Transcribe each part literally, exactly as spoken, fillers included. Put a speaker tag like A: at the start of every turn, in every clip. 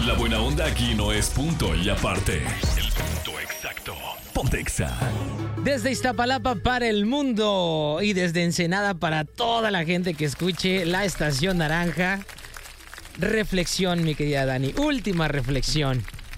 A: La buena onda aquí no es punto y aparte. El punto exacto. Ponte Exa.
B: Desde Iztapalapa para el mundo y desde Ensenada para toda la gente que escuche la Estación Naranja. Reflexión, mi querida Dani. Última reflexión.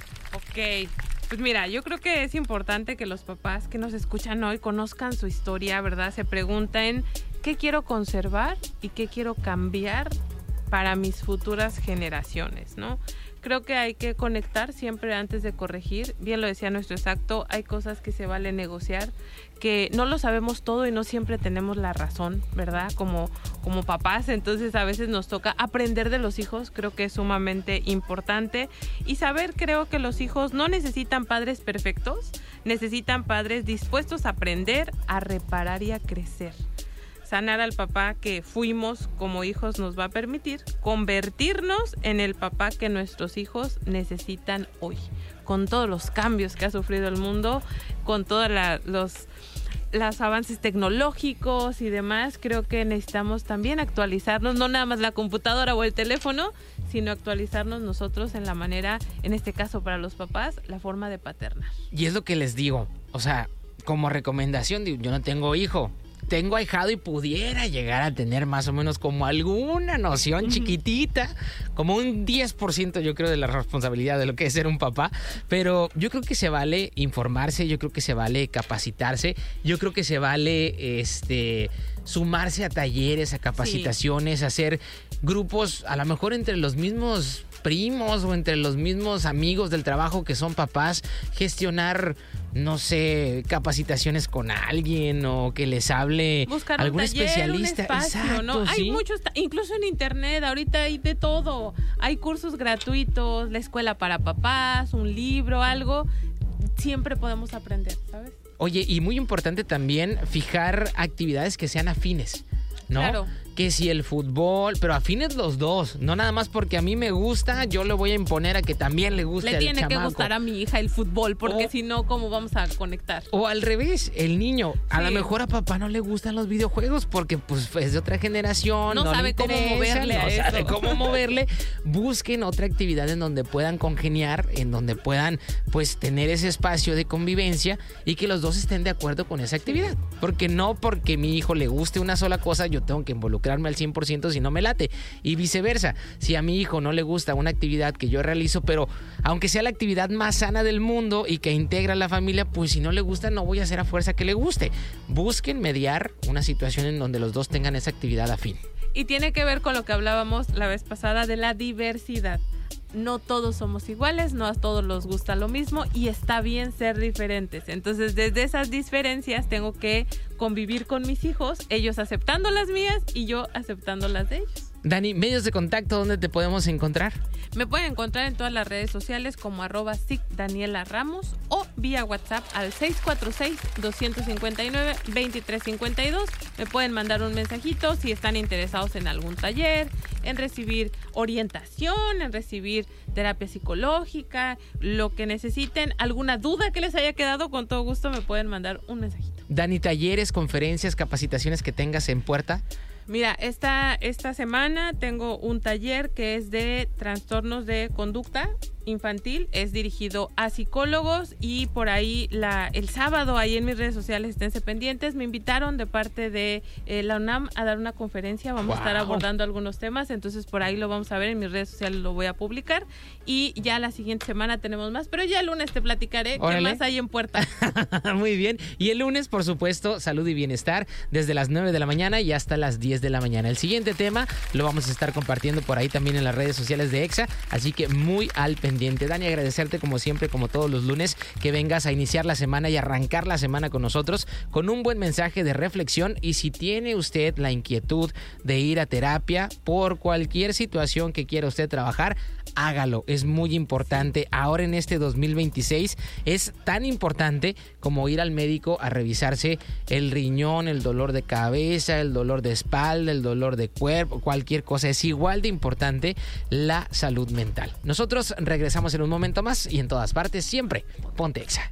C: Ok. Pues mira, yo creo que es importante que los papás que nos escuchan hoy conozcan su historia, ¿verdad? Se pregunten qué quiero conservar y qué quiero cambiar para mis futuras generaciones, ¿no? Creo que hay que conectar siempre antes de corregir. Bien lo decía nuestro exacto, hay cosas que se vale negociar, que no lo sabemos todo y no siempre tenemos la razón, ¿verdad? Como, como papás, entonces a veces nos toca aprender de los hijos, creo que es sumamente importante. Y saber, creo que los hijos no necesitan padres perfectos, necesitan padres dispuestos a aprender, a reparar y a crecer. Sanar al papá que fuimos como hijos nos va a permitir convertirnos en el papá que nuestros hijos necesitan hoy. Con todos los cambios que ha sufrido el mundo, con todos la, los, los avances tecnológicos y demás, creo que necesitamos también actualizarnos, no nada más la computadora o el teléfono, sino actualizarnos nosotros en la manera, en este caso para los papás, la forma de paternar.
B: Y es lo que les digo, o sea, como recomendación, digo, yo no tengo hijo. Tengo ahijado y pudiera llegar a tener más o menos como alguna noción chiquitita, como un diez por ciento yo creo de la responsabilidad de lo que es ser un papá, pero yo creo que se vale informarse, yo creo que se vale capacitarse, yo creo que se vale este sumarse a talleres, a capacitaciones, sí. hacer grupos a lo mejor entre los mismos primos o entre los mismos amigos del trabajo que son papás, gestionar, no sé, capacitaciones con alguien o que les hable
C: buscar
B: algún
C: un taller,
B: especialista.
C: Un espacio,
B: Exacto,
C: ¿no?
B: ¿sí?
C: Hay muchos, incluso en internet, ahorita hay de todo. Hay cursos gratuitos, la escuela para papás, un libro, algo. Siempre podemos aprender, ¿sabes?
B: Oye, y muy importante también fijar actividades que sean afines, ¿no?
C: Claro.
B: Que si el fútbol, pero afines los dos, no nada más porque a mí me gusta, yo le voy a imponer a que también le guste
C: Le
B: al
C: tiene
B: chamaco.
C: que gustar a mi hija el fútbol, porque
B: O-
C: si no, ¿cómo vamos a conectar?
B: O al revés, el niño, a
C: Sí.
B: lo mejor a papá no le gustan los videojuegos porque pues es de otra generación,
C: No
B: no,
C: sabe
B: le
C: cómo
B: interesa,
C: moverle a
B: no sabe
C: eso.
B: cómo moverle. Busquen otra actividad en donde puedan congeniar, en donde puedan pues tener ese espacio de convivencia y que los dos estén de acuerdo con esa actividad. Porque no porque mi hijo le guste una sola cosa, yo tengo que involucrarme al cien por ciento si no me late. Y viceversa, si a mi hijo no le gusta una actividad que yo realizo, pero aunque sea la actividad más sana del mundo y que integra a la familia, pues si no le gusta, no voy a hacer a fuerza que le guste. Busquen mediar una situación en donde los dos tengan esa actividad afín.
C: Y tiene que ver con lo que hablábamos la vez pasada de la diversidad. No todos somos iguales, no a todos les gusta lo mismo y está bien ser diferentes. Entonces, desde esas diferencias tengo que convivir con mis hijos, ellos aceptando las mías y yo aceptando las de ellos.
B: Dani, medios de contacto, ¿dónde te podemos encontrar?
C: Me pueden encontrar en todas las redes sociales como arroba sic Daniela Ramos o vía WhatsApp al seis cuatro seis, dos cinco nueve, dos tres cinco dos. Me pueden mandar un mensajito si están interesados en algún taller, en recibir orientación, en recibir terapia psicológica, lo que necesiten, alguna duda que les haya quedado, con todo gusto me pueden mandar un mensajito.
B: Dani, talleres, conferencias, capacitaciones que tengas en puerta.
C: Mira, esta, esta semana tengo un taller que es de trastornos de conducta infantil, es dirigido a psicólogos y por ahí la, el sábado ahí en mis redes sociales, esténse pendientes, me invitaron de parte de eh, la UNAM a dar una conferencia, vamos
B: Wow.
C: a estar abordando algunos temas, entonces por ahí lo vamos a ver, en mis redes sociales lo voy a publicar y ya la siguiente semana tenemos más, pero ya el lunes te platicaré qué
B: Órale.
C: más hay en puerta.
B: Muy bien. Y el lunes, por supuesto, salud y bienestar desde las nueve de la mañana y hasta las diez de la mañana. El siguiente tema lo vamos a estar compartiendo por ahí también en las redes sociales de Exa, así que muy al pendiente. Dani, agradecerte como siempre, como todos los lunes, que vengas a iniciar la semana y arrancar la semana con nosotros con un buen mensaje de reflexión. Y si tiene usted la inquietud de ir a terapia por cualquier situación que quiera usted trabajar, hágalo. Es muy importante. Ahora en este dos mil veintiséis es tan importante como ir al médico a revisarse el riñón, el dolor de cabeza, el dolor de espalda, el dolor de cuerpo, cualquier cosa. Es igual de importante la salud mental. Nosotros regresamos en un momento más y en todas partes siempre ponte Exa.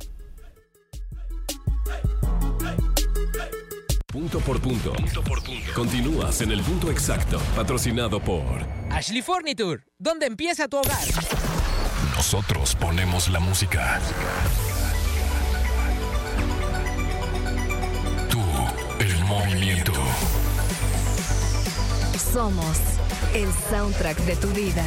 A: Punto por punto. Punto por punto. Continúas en el punto exacto. Patrocinado por
B: Ashley Furniture, ¿dónde empieza tu hogar?
A: Nosotros ponemos la música. Tú, el movimiento.
D: Somos el soundtrack de tu vida.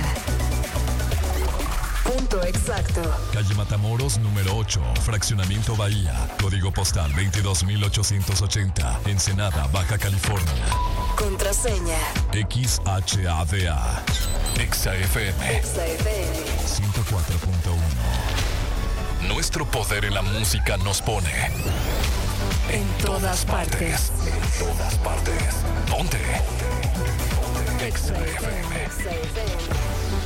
D: Punto exacto.
A: Calle Matamoros, número ocho, Fraccionamiento Bahía. Código postal veintidós mil ochocientos ochenta. Ensenada, Baja California.
D: Contraseña.
A: X H A D A. Exa F M.
D: Exa F M.
A: ciento cuatro punto uno. Nuestro poder en la música nos pone
D: En todas partes.
A: En todas partes. Ponte. Exa F M.
D: Exa F M.